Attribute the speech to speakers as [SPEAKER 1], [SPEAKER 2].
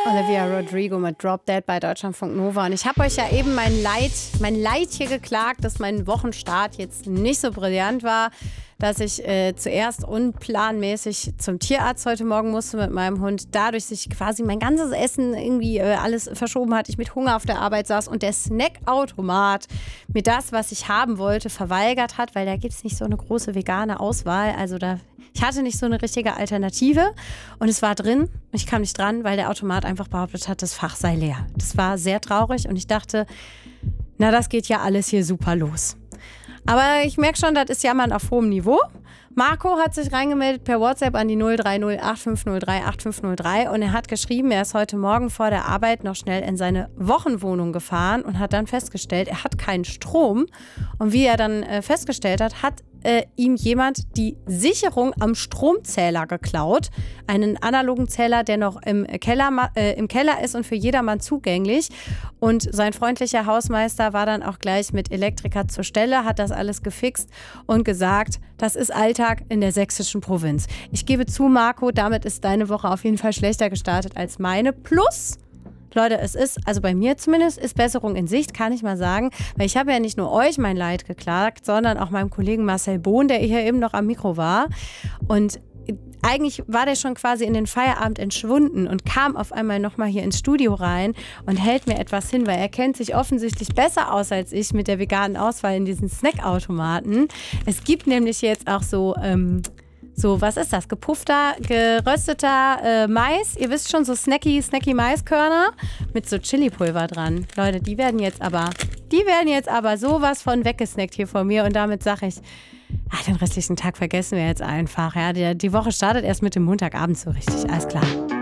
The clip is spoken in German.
[SPEAKER 1] Olivia Rodrigo mit Drop Dead bei Deutschlandfunk Nova. Und ich habe euch ja eben mein Leid hier geklagt, dass mein Wochenstart jetzt nicht so brillant war, dass ich zuerst unplanmäßig zum Tierarzt heute Morgen musste mit meinem Hund. Dadurch sich quasi mein ganzes Essen irgendwie alles verschoben hat. Ich mit Hunger auf der Arbeit saß und der Snackautomat mir das, was ich haben wollte, verweigert hat, weil da gibt es nicht so eine große vegane Auswahl. Also ich hatte nicht so eine richtige Alternative und es war drin. Ich kam nicht dran, weil der Automat einfach behauptet hat, das Fach sei leer. Das war sehr traurig und ich dachte, na, das geht ja alles hier super los. Aber ich merke schon, das ist Jammern auf hohem Niveau. Marco hat sich reingemeldet per WhatsApp an die 030 8503 8503 und er hat geschrieben, er ist heute Morgen vor der Arbeit noch schnell in seine Wochenwohnung gefahren und hat dann festgestellt, er hat keinen Strom. Und wie er dann festgestellt hat, hat ihm jemand die Sicherung am Stromzähler geklaut. Einen analogen Zähler, der noch im Keller ist und für jedermann zugänglich. Und sein freundlicher Hausmeister war dann auch gleich mit Elektriker zur Stelle, hat das alles gefixt und gesagt, das ist Alltag in der sächsischen Provinz. Ich gebe zu, Marco, damit ist deine Woche auf jeden Fall schlechter gestartet als meine. Plus, Leute, es ist, also bei mir zumindest, ist Besserung in Sicht, kann ich mal sagen. Weil ich habe ja nicht nur euch mein Leid geklagt, sondern auch meinem Kollegen Marcel Bohn, der hier eben noch am Mikro war. Und eigentlich war der schon quasi in den Feierabend entschwunden und kam auf einmal nochmal hier ins Studio rein und hält mir etwas hin, weil er kennt sich offensichtlich besser aus als ich mit der veganen Auswahl in diesen Snackautomaten. Es gibt nämlich jetzt auch so, was ist das? Gepuffter, gerösteter Mais. Ihr wisst schon, so snacky Maiskörner mit so Chilipulver dran. Leute, die werden jetzt aber sowas von weggesnackt hier von mir. Und damit sage ich, den restlichen Tag vergessen wir jetzt einfach. Ja? Die Woche startet erst mit dem Montagabend so richtig. Alles klar.